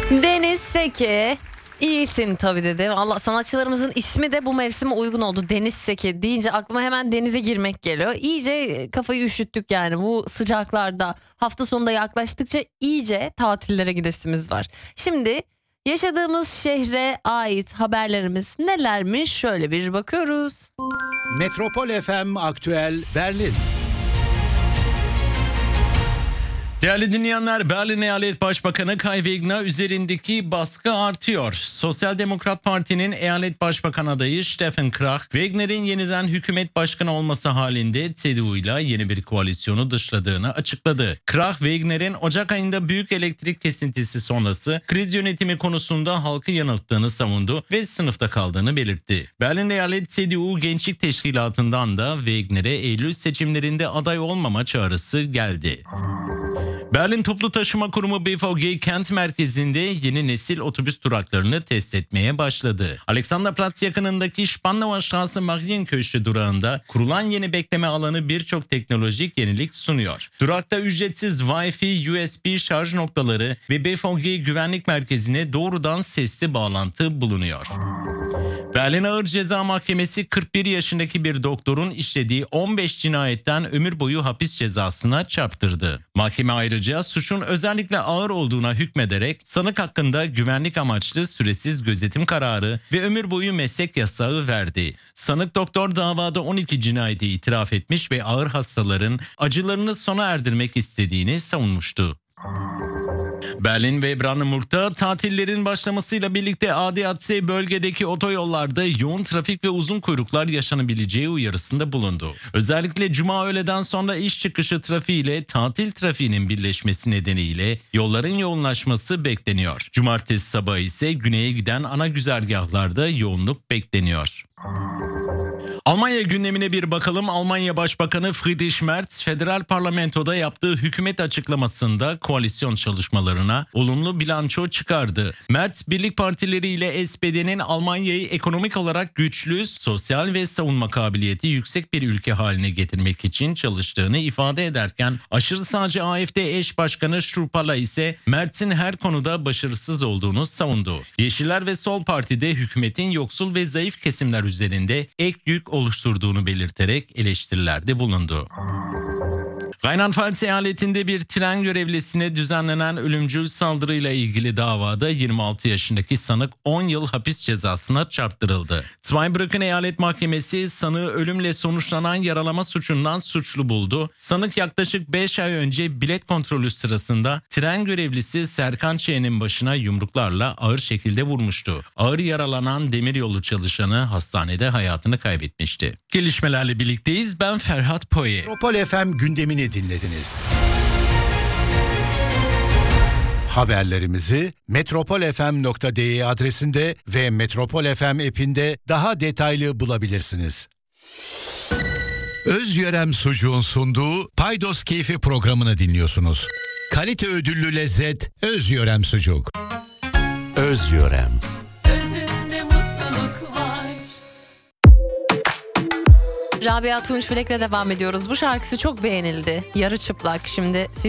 Deniz Seki. İyisin tabii dedi. Allah, sanatçılarımızın ismi de bu mevsime uygun oldu. Deniz Seki deyince aklıma hemen denize girmek geliyor. İyice kafayı üşüttük yani bu sıcaklarda. Hafta sonunda yaklaştıkça iyice tatillere gidesimiz var. Şimdi yaşadığımız şehre ait haberlerimiz nelermiş şöyle bir bakıyoruz. Metropol FM Aktüel Berlin. Değerli dinleyenler, Berlin Eyalet Başbakanı Kai Wegner üzerindeki baskı artıyor. Sosyal Demokrat Parti'nin eyalet başbakan adayı Steffen Krach, Wegner'in yeniden hükümet başkanı olması halinde CDU ile yeni bir koalisyonu dışladığını açıkladı. Krach, Wegner'in Ocak ayında büyük elektrik kesintisi sonrası kriz yönetimi konusunda halkı yanılttığını savundu ve sınıfta kaldığını belirtti. Berlin Eyalet CDU Gençlik Teşkilatı'ndan da Wegner'e Eylül seçimlerinde aday olmama çağrısı geldi. Berlin Toplu Taşıma Kurumu BVG kent merkezinde yeni nesil otobüs duraklarını test etmeye başladı. Alexanderplatz yakınındaki Spandauer Straße Marienköşkü durağında kurulan yeni bekleme alanı birçok teknolojik yenilik sunuyor. Durakta ücretsiz Wi-Fi, USB şarj noktaları ve BVG güvenlik merkezine doğrudan sesli bağlantı bulunuyor. Berlin Ağır Ceza Mahkemesi 41 yaşındaki bir doktorun işlediği 15 cinayetten ömür boyu hapis cezasına çarptırdı. Mahkeme ayrıca suçun özellikle ağır olduğuna hükmederek sanık hakkında güvenlik amaçlı süresiz gözetim kararı ve ömür boyu meslek yasağı verdi. Sanık doktor davada 12 cinayeti itiraf etmiş ve ağır hastaların acılarını sona erdirmek istediğini savunmuştu. Berlin ve Brandenburg'da tatillerin başlamasıyla birlikte ADAC bölgedeki otoyollarda yoğun trafik ve uzun kuyruklar yaşanabileceği uyarısında bulundu. Özellikle cuma öğleden sonra iş çıkışı trafiği ile tatil trafiğinin birleşmesi nedeniyle yolların yoğunlaşması bekleniyor. Cumartesi sabahı ise güneye giden ana güzergahlarda yoğunluk bekleniyor. Almanya gündemine bir bakalım. Almanya Başbakanı Friedrich Merz, federal parlamentoda yaptığı hükümet açıklamasında koalisyon çalışmalarına olumlu bilanço çıkardı. Merz, birlik partileri ile SPD'nin Almanya'yı ekonomik olarak güçlü, sosyal ve savunma kabiliyeti yüksek bir ülke haline getirmek için çalıştığını ifade ederken, aşırı sağcı AfD eş başkanı Strupala ise Merz'in her konuda başarısız olduğunu savundu. Yeşiller ve Sol Parti'de hükümetin yoksul ve zayıf kesimler üzerinde ek yük oluşturduğunu belirterek eleştirilerde bulundu. Rheinland-Pfalz eyaletinde bir tren görevlisine düzenlenen ölümcül saldırıyla ilgili davada 26 yaşındaki sanık 10 yıl hapis cezasına çarptırıldı. Zweibrücken Eyalet Mahkemesi sanığı ölümle sonuçlanan yaralama suçundan suçlu buldu. Sanık yaklaşık 5 ay önce bilet kontrolü sırasında tren görevlisi Serkan Ç'nin başına yumruklarla ağır şekilde vurmuştu. Ağır yaralanan demiryolu çalışanı hastanede hayatını kaybetmişti. Gelişmelerle birlikteyiz. Ben Ferhat Poye. Metropol FM gündemini dinlediniz. Haberlerimizi metropolfm.de adresinde ve Metropol FM app'inde daha detaylı bulabilirsiniz. Özyörem Sucuğun sunduğu Paydos Keyfi programını dinliyorsunuz. Kalite ödüllü lezzet Özyörem Sucuk. Özyörem. Özünde mutluluk var. Rabia Tunç Bilek'le devam ediyoruz. Bu şarkısı çok beğenildi. Yarı çıplak. Şimdi